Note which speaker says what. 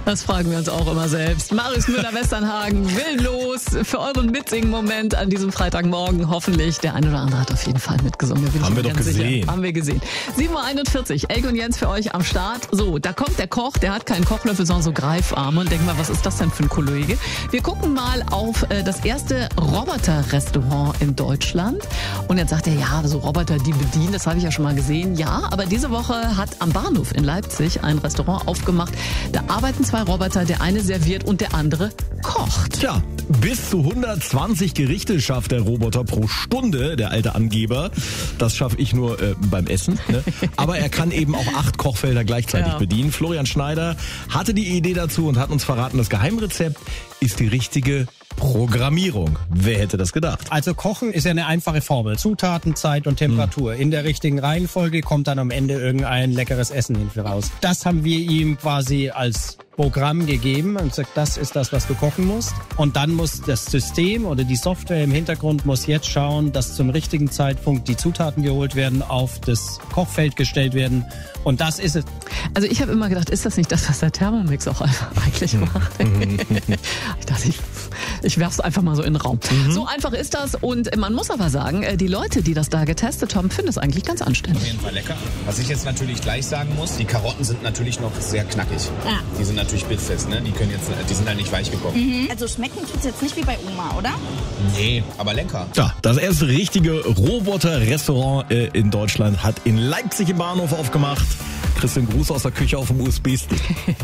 Speaker 1: Das fragen wir uns auch immer selbst. Marius Müller-Westernhagen will los für euren Mitsingen-Moment an diesem Freitagmorgen. Hoffentlich. Der eine oder andere hat auf jeden Fall mitgesungen.
Speaker 2: Haben wir doch gesehen.
Speaker 1: Haben wir gesehen. 7.41 Uhr. Elke und Jens für euch am Start. So, da kommt der Koch. Der hat keinen Kochlöffel, sondern so Greifarme. Und denk mal, was ist das denn für ein Kollege? Wir gucken mal auf das erste Roboter-Restaurant in Deutschland. Und jetzt sagt er, ja, so Roboter, die bedienen, das habe ich ja schon mal gesehen. Ja, aber diese Woche hat am Bahnhof in Leipzig ein Restaurant aufgemacht. Da arbeiten zwei Roboter, der eine serviert und der andere kocht.
Speaker 2: Tja, bis zu 120 Gerichte schafft der Roboter pro Stunde, der alte Angeber. Das schaffe ich nur beim Essen. Ne? Aber er kann eben auch 8 Kochfelder gleichzeitig bedienen. Florian Schneider hatte die Idee dazu und hat uns verraten, das Geheimrezept ist die richtige Programmierung. Wer hätte das gedacht?
Speaker 3: Also Kochen ist ja eine einfache Formel. Zutaten, Zeit und Temperatur. In der richtigen Reihenfolge kommt dann am Ende irgendein leckeres Essen hinten raus. Das haben wir ihm quasi als Programm gegeben und sagt, das ist das, was du kochen musst. Und dann muss das System oder die Software im Hintergrund muss jetzt schauen, dass zum richtigen Zeitpunkt die Zutaten geholt werden, auf das Kochfeld gestellt werden. Und das ist es. Also
Speaker 1: ich habe immer gedacht, ist das nicht das, was der Thermomix auch eigentlich macht? Ich dachte, ich werf's einfach mal so in den Raum. So einfach ist das. Und man muss aber sagen, die Leute, die das da getestet haben, finden es eigentlich ganz anständig.
Speaker 4: Auf jeden Fall lecker. Was ich jetzt natürlich gleich sagen muss, die Karotten sind natürlich noch sehr knackig. Ja. Die sind natürlich bitfest, ne? Die sind halt nicht weich gekocht.
Speaker 5: Also schmecken tut's jetzt nicht wie bei Oma, oder?
Speaker 4: Nee, aber lecker.
Speaker 2: Ja, das erste richtige Roboter-Restaurant in Deutschland hat in Leipzig im Bahnhof aufgemacht. Kriegst du einen Gruß aus der Küche auf dem USB-Stick.